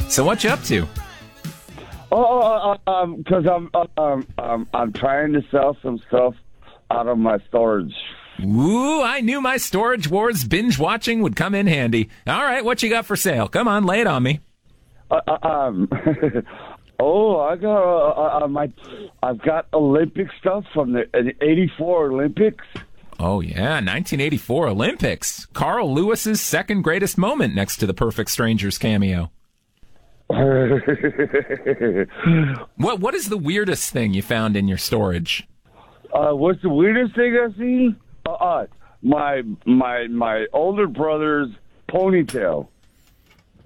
So what you up to? Because I'm trying to sell some stuff out of my storage. Ooh, I knew my Storage Wars binge watching would come in handy. All right, what you got for sale? Come on, lay it on me. I've got Olympic stuff from the '84 Olympics. Oh, yeah, 1984 Olympics. Carl Lewis's second greatest moment next to the Perfect Strangers cameo. What is the weirdest thing you found in your storage? What's the weirdest thing I've seen? My older brother's ponytail.